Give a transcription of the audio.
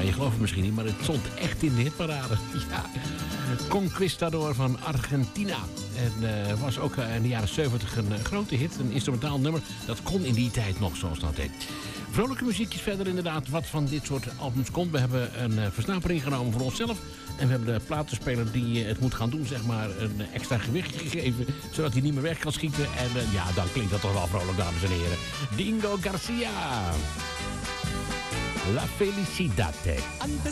je gelooft het misschien niet, maar het stond echt in de hitparade. Ja. Conquistador van Argentina. En was ook in de jaren 70 een grote hit. Een instrumentaal nummer. Dat kon in die tijd nog, zoals dat heet. Vrolijke muziekjes verder inderdaad. Wat van dit soort albums komt. We hebben een versnapering genomen voor onszelf. En we hebben de platenspeler die het moet gaan doen, zeg maar, een extra gewicht gegeven. Zodat hij niet meer weg kan schieten. En ja, dan klinkt dat toch wel vrolijk, dames en heren. Dingo Garcia. La Felicidade. Antes